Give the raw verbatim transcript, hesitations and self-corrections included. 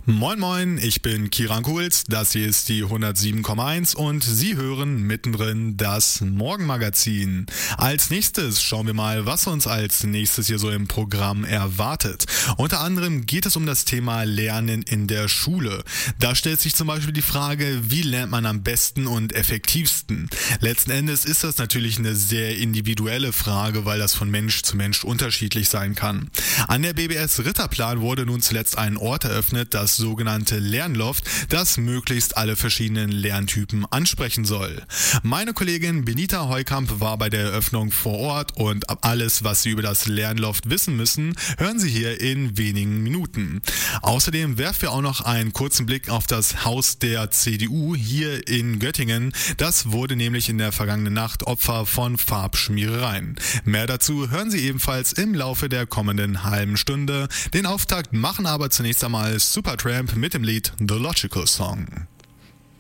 Moin moin, ich bin Kiran Kuhls, das hier ist die hundertsieben Komma eins und Sie hören mittendrin das Morgenmagazin. Als nächstes schauen wir mal, was uns als nächstes hier so im Programm erwartet. Unter anderem geht es um das Thema Lernen in der Schule. Da stellt sich zum Beispiel die Frage, wie lernt man am besten und effektivsten? Letzten Endes ist das natürlich eine sehr individuelle Frage, weil das von Mensch zu Mensch unterschiedlich sein kann. An der B B S Ritterplan wurde nun zuletzt ein Ort eröffnet, das sogenannte Lernloft, das möglichst alle verschiedenen Lerntypen ansprechen soll. Meine Kollegin Benita Heukamp war bei der Eröffnung vor Ort und alles, was Sie über das Lernloft wissen müssen, hören Sie hier in wenigen Minuten. Außerdem werfen wir auch noch einen kurzen Blick auf das Haus der C D U hier in Göttingen. Das wurde nämlich in der vergangenen Nacht Opfer von Farbschmierereien. Mehr dazu hören Sie ebenfalls im Laufe der kommenden halben Stunde. Den Auftakt machen aber zunächst einmal Supertramp mit dem Lied The Logical Song.